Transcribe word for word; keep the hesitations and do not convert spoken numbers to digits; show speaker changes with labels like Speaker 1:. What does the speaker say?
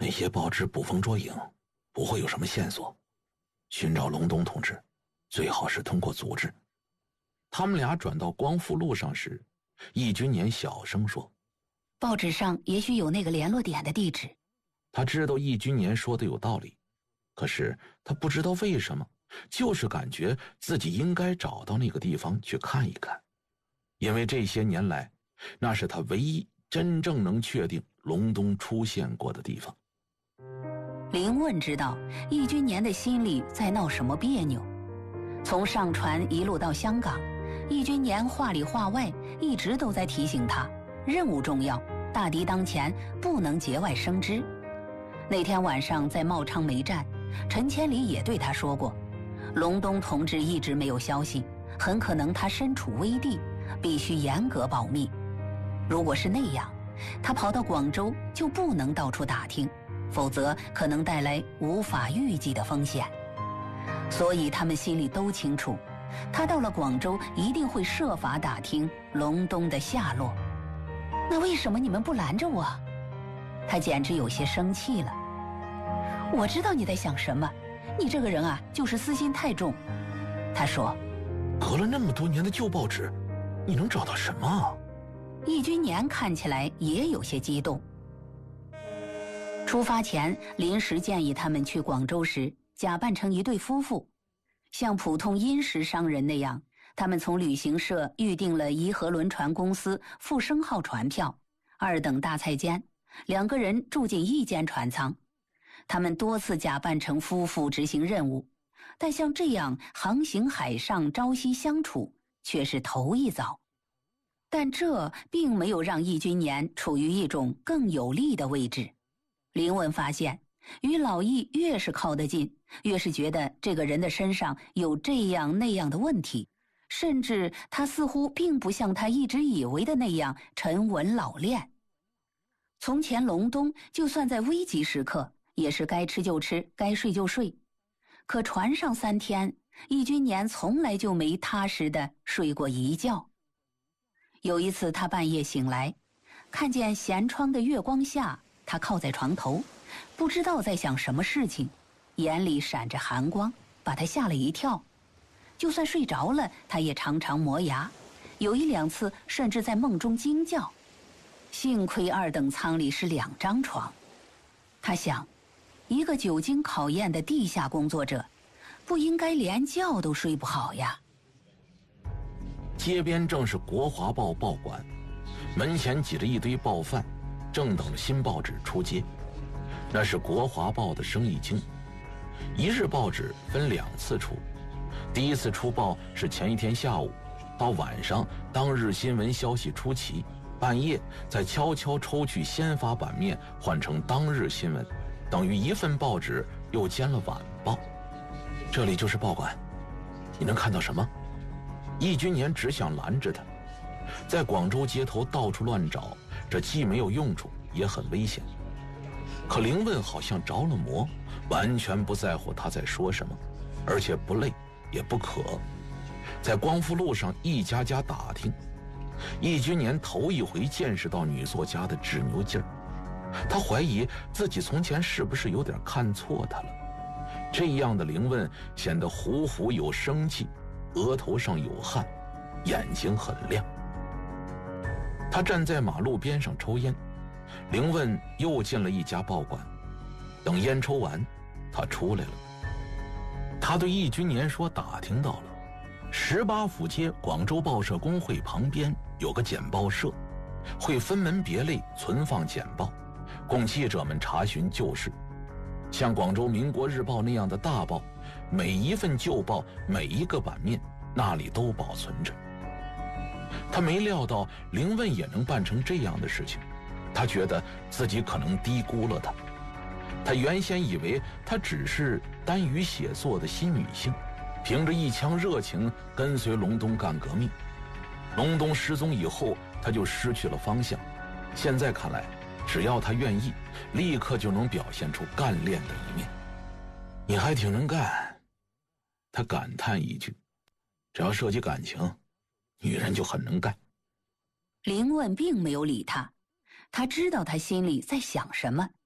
Speaker 1: 那些报纸捕风捉影，不会有什么线索。寻找隆冬同志，最好是通过组织。他们俩转到光复路上时，易君年小声说：
Speaker 2: 报纸上也许有那个联络点的地址。
Speaker 1: 他知道易君年说的有道理，可是他不知道为什么，就是感觉自己应该找到那个地方去看一看，因为这些年来，那是他唯一真正能确定隆冬出现过的地方。
Speaker 2: 林问知道易君年的心里在闹什么别扭。从上船一路到香港，易君年话里话外一直都在提醒他，任务重要，大敌当前，不能节外生枝。那天晚上在茂昌梅站，陈千里也对他说过，隆冬同志一直没有消息，很可能他身处危地，必须严格保密。如果是那样，他跑到广州就不能到处打听，否则可能带来无法预计的风险。所以他们心里都清楚，他到了广州一定会设法打听隆冬的下落。那为什么你们不拦着我？他简直有些生气了。我知道你在想什么，你这个人啊，就是私心太重。他说，
Speaker 1: 隔了那么多年的旧报纸，你能找到什么？
Speaker 2: 易君年看起来也有些激动。出发前，临时建议他们去广州时假扮成一对夫妇，像普通殷实商人那样，他们从旅行社预订了颐和轮船公司复生号船票，二等大菜间，两个人住进一间船舱。他们多次假扮成夫妇执行任务，但像这样航行海上朝夕相处却是头一遭。但这并没有让易君年处于一种更有利的位置。林问发现，与老易越是靠得近，越是觉得这个人的身上有这样那样的问题，甚至他似乎并不像他一直以为的那样沉稳老练。从前隆冬就算在危急时刻，也是该吃就吃，该睡就睡。可船上三天，易君年从来就没踏实的睡过一觉。有一次他半夜醒来，看见舷窗的月光下，他靠在床头，不知道在想什么事情，眼里闪着寒光，把他吓了一跳。就算睡着了，他也常常磨牙，有一两次甚至在梦中惊叫。幸亏二等舱里是两张床。他想，一个久经考验的地下工作者，不应该连觉都睡不好呀。
Speaker 1: 街边正是国华报报馆，门前挤着一堆报贩，正等着新报纸出街。那是国华报的生意经。一日报纸分两次出，第一次出报是前一天下午，到晚上当日新闻消息出齐，半夜再悄悄抽去先发版面换成当日新闻，等于一份报纸又兼了晚报。这里就是报馆，你能看到什么？易君年只想拦着他。在广州街头到处乱找，这既没有用处，也很危险。可林问好像着了魔，完全不在乎他在说什么，而且不累也不渴，在光复路上一家家打听。易君年头一回见识到女作家的执牛劲儿，他怀疑自己从前是不是有点看错他了。这样的林问显得虎虎有生气，额头上有汗，眼睛很亮。他站在马路边上抽烟，林问又进了一家报馆，等烟抽完，他出来了。他对易君年说打听到了，十八府街广州报社工会旁边有个简报社，会分门别类存放简报，供记者们查询旧事。像广州民国日报那样的大报，每一份旧报每一个版面那里都保存着。他没料到林问也能办成这样的事情，他觉得自己可能低估了他。他原先以为她只是耽于写作的新女性，凭着一腔热情跟随隆冬干革命。隆冬失踪以后，他就失去了方向。现在看来，只要他愿意，立刻就能表现出干练的一面。你还挺能干，他感叹一句。只要涉及感情，女人就很能干。
Speaker 2: 林问并没有理他，他知道他心里在想什么，